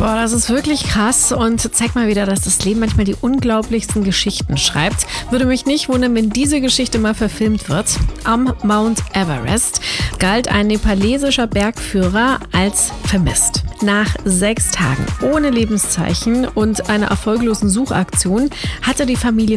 Boah, das ist wirklich krass und zeigt mal wieder, dass das Leben manchmal die unglaublichsten Geschichten schreibt. Würde mich nicht wundern, wenn diese Geschichte mal verfilmt wird. Am Mount Everest galt ein nepalesischer Bergführer als vermisst. Nach 6 Tagen ohne Lebenszeichen und einer erfolglosen Suchaktion hatte die Familie